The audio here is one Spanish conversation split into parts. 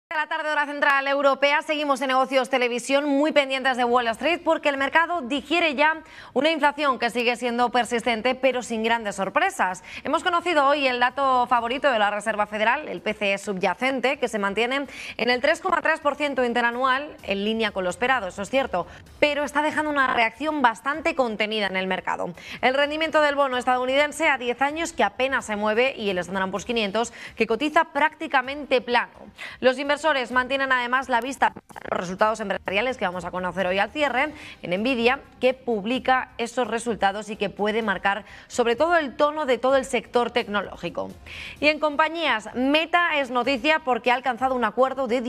De la tarde, hora central europea, seguimos en Negocios Televisión muy pendientes de Wall Street porque el mercado digiere ya una inflación que sigue siendo persistente pero sin grandes sorpresas. Hemos conocido hoy el dato favorito de la Reserva Federal, el PCE subyacente, que se mantiene en el 3,3% interanual, en línea con lo esperado, eso es cierto, pero está dejando una reacción bastante contenida en el mercado. El rendimiento del bono estadounidense a 10 años que apenas se mueve y el Standard & Poor's 500 que cotiza prácticamente plano. Los inversores mantienen además la vista en los resultados empresariales que vamos a conocer hoy al cierre en Nvidia, que publica esos resultados y que puede marcar sobre todo el tono de todo el sector tecnológico. Y en compañías, Meta es noticia porque ha alcanzado un acuerdo de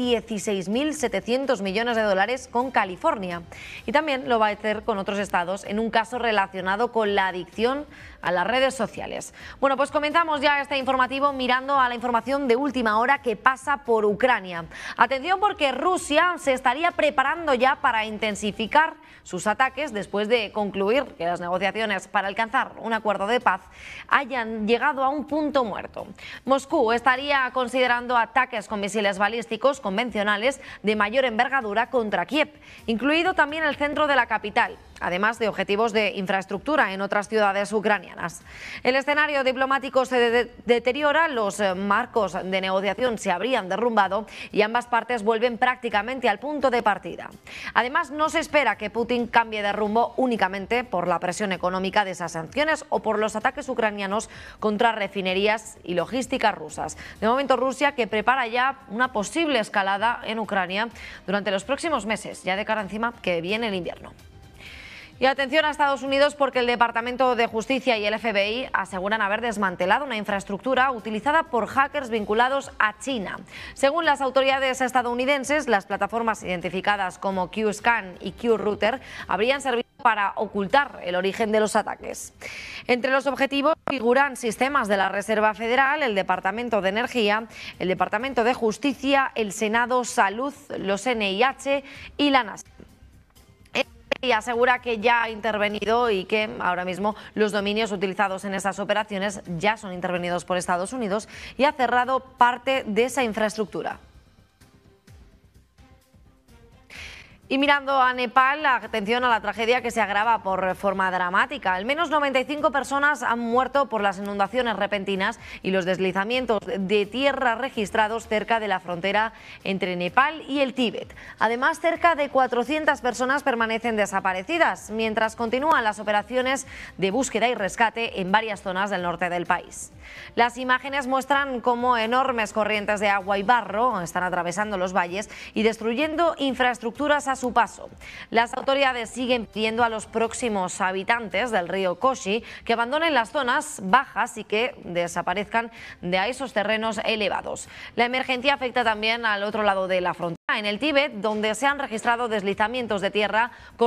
16.700 millones de dólares con California y también lo va a hacer con otros estados en un caso relacionado con la adicción a las redes sociales. Bueno, pues comenzamos ya este informativo mirando a la información de última hora que pasa por Ucrania. Atención porque Rusia se estaría preparando ya para intensificar sus ataques después de concluir que las negociaciones para alcanzar un acuerdo de paz hayan llegado a un punto muerto. Moscú estaría considerando ataques con misiles balísticos convencionales de mayor envergadura contra Kiev, incluido también el centro de la capital, además de objetivos de infraestructura en otras ciudades ucranianas. El escenario diplomático se deteriora, los marcos de negociación se habrían derrumbado y ambas partes vuelven prácticamente al punto de partida. Además, no se espera que Putin cambie de rumbo únicamente por la presión económica de esas sanciones o por los ataques ucranianos contra refinerías y logísticas rusas. De momento, Rusia que prepara ya una posible escalada en Ucrania durante los próximos meses, ya de cara encima que viene el invierno. Y atención a Estados Unidos porque el Departamento de Justicia y el FBI aseguran haber desmantelado una infraestructura utilizada por hackers vinculados a China. Según las autoridades estadounidenses, las plataformas identificadas como QScan y QRouter habrían servido para ocultar el origen de los ataques. Entre los objetivos figuran sistemas de la Reserva Federal, el Departamento de Energía, el Departamento de Justicia, el Senado, Salud, los NIH y la NASA. Y asegura que ya ha intervenido y que ahora mismo los dominios utilizados en esas operaciones ya son intervenidos por Estados Unidos y ha cerrado parte de esa infraestructura. Y mirando a Nepal, atención a la tragedia que se agrava por forma dramática. Al menos 95 personas han muerto por las inundaciones repentinas y los deslizamientos de tierra registrados cerca de la frontera entre Nepal y el Tíbet. Además, cerca de 400 personas permanecen desaparecidas, mientras continúan las operaciones de búsqueda y rescate en varias zonas del norte del país. Las imágenes muestran cómo enormes corrientes de agua y barro están atravesando los valles y destruyendo infraestructuras a su paso. Las autoridades siguen pidiendo a los próximos habitantes del río Koshi que abandonen las zonas bajas y que desaparezcan de esos terrenos elevados. La emergencia afecta también al otro lado de la frontera, en el Tíbet, donde se han registrado deslizamientos de tierra con